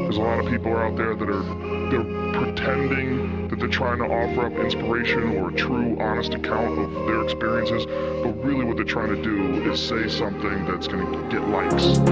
There's a lot of people out there that they're pretending that they're trying to offer up inspiration or a true, honest account of their experiences, but really what they're trying to do is say something that's going to get likes.